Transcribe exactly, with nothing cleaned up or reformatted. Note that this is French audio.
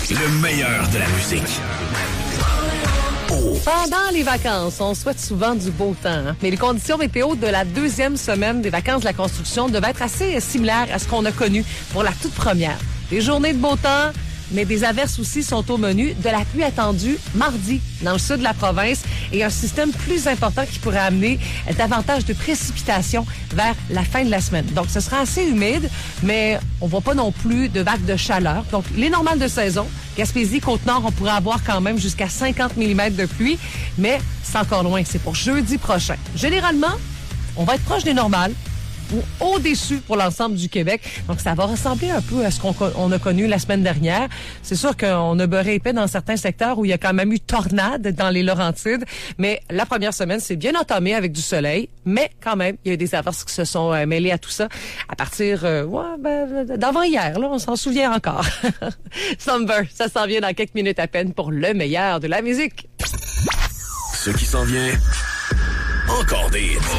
Le meilleur de la musique. Oh. Pendant les vacances, on souhaite souvent du beau temps. Hein? Mais les conditions météo de la deuxième semaine des vacances de la construction devaient être assez similaires à ce qu'on a connu pour la toute première. Des journées de beau temps, mais des averses aussi sont au menu. De la pluie attendue mardi dans le sud de la province et un système plus important qui pourrait amener davantage de précipitations vers la fin de la semaine. Donc, ce sera assez humide, mais on voit pas non plus de vagues de chaleur. Donc, les normales de saison, Gaspésie, Côte-Nord, on pourrait avoir quand même jusqu'à cinquante millimètres de pluie, mais c'est encore loin. C'est pour jeudi prochain. Généralement, on va être proche des normales ou au-dessus pour l'ensemble du Québec. Donc, ça va ressembler un peu à ce qu'on on a connu la semaine dernière. C'est sûr qu'on a beurré épais dans certains secteurs où il y a quand même eu tornade dans les Laurentides. Mais la première semaine, c'est bien entamé avec du soleil. Mais quand même, il y a eu des averses qui se sont euh, mêlées à tout ça à partir euh, ouais, ben, d'avant-hier. Là, on s'en souvient encore. Summer, ça s'en vient dans quelques minutes à peine pour le meilleur de la musique. Ce qui s'en vient, encore des hits.